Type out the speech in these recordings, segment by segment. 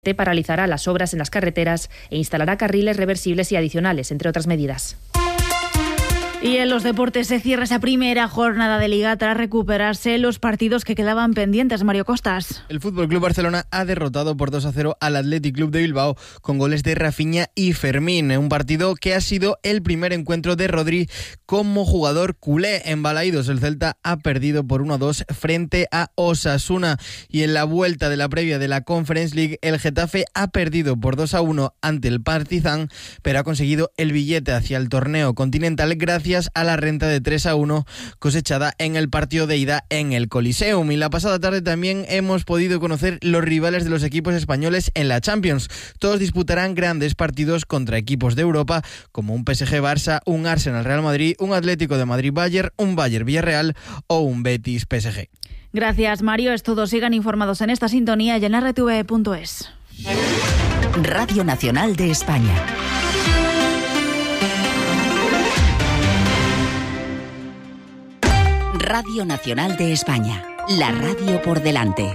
Paralizará las obras en las carreteras e instalará carriles reversibles y adicionales, entre otras medidas. Y en los deportes se cierra esa primera jornada de Liga tras recuperarse los partidos que quedaban pendientes. Mario Costas. El FC Barcelona ha derrotado por 2-0 al Athletic Club de Bilbao con goles de Rafinha y Fermín. Un partido que ha sido el primer encuentro de Rodri como jugador culé. En Balaídos el Celta ha perdido por 1-2 frente a Osasuna. Y en la vuelta de la previa de la Conference League, el Getafe ha perdido por 2-1 ante el Partizan, pero ha conseguido el billete hacia el torneo continental gracias a la renta de 3-1 cosechada en el partido de ida en el Coliseum. Y la pasada tarde también hemos podido conocer los rivales de los equipos españoles en la Champions. Todos disputarán grandes partidos contra equipos de Europa como un PSG-Barça, un Arsenal-Real Madrid, un Atlético de Madrid-Bayern, un Bayern-Villarreal o un Betis-PSG. Gracias, Mario. Es todo. Sigan informados en esta sintonía y en rtv.es. Radio Nacional de España. Radio Nacional de España, la radio por delante.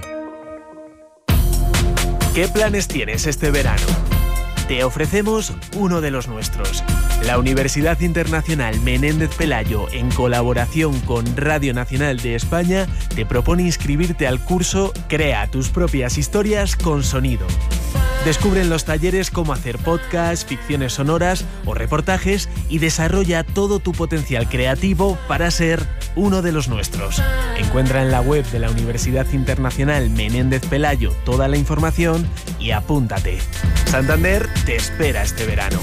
¿Qué planes tienes este verano? Te ofrecemos uno de los nuestros. La Universidad Internacional Menéndez Pelayo, en colaboración con Radio Nacional de España, te propone inscribirte al curso Crea tus propias historias con sonido. Descubre en los talleres cómo hacer podcasts, ficciones sonoras o reportajes y desarrolla todo tu potencial creativo para ser uno de los nuestros. Encuentra en la web de la Universidad Internacional Menéndez Pelayo toda la información y apúntate. Santander te espera este verano.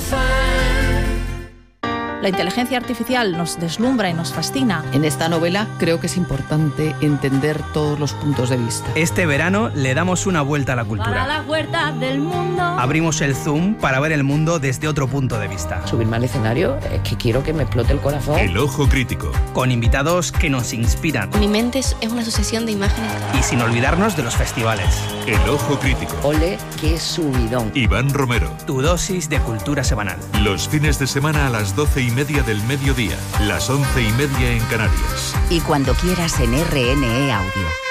La inteligencia artificial nos deslumbra y nos fascina. En esta novela creo que es importante entender todos los puntos de vista. Este verano le damos una vuelta a la cultura. Para la huerta del mundo. Abrimos el Zoom para ver el mundo desde otro punto de vista. Subirme al escenario es que quiero que me explote el corazón. El Ojo Crítico. Con invitados que nos inspiran. Mi mente es una sucesión de imágenes. Y sin olvidarnos de los festivales. El Ojo Crítico. Ole, qué subidón. Iván Romero. Tu dosis de cultura semanal. Los fines de semana a las 12:30 del mediodía, las 11:30 en Canarias. Y cuando quieras en RNE Audio.